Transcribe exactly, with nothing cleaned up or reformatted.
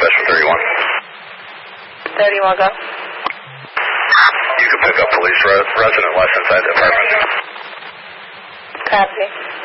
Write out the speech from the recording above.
Special thirty-one. thirty-one, go. You can pick up police re- resident less inside the apartment. Copy.